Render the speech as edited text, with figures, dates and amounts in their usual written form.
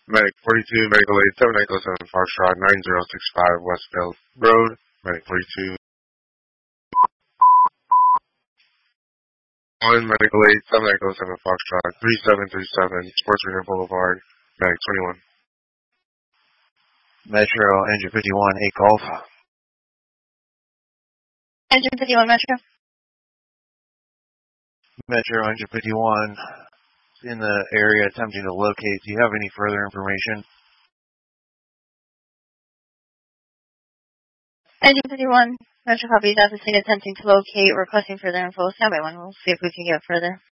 Medic 42, Medical Aid 7 Echo 7 Foxtrot 9065 Westfield Road. Medic 42. 1 Medical Aid 7 Echo 7 Foxtrot 3737 Sports Arena Boulevard. Medic 21. Metro Engine 51, 8 Golf. Engine 51 Metro. Metro Engine 51 in the area attempting to locate. Do you have any further information? Engine 51 Metro copies at the scene attempting to locate, requesting further info. Stand by one. We'll see if we can get further.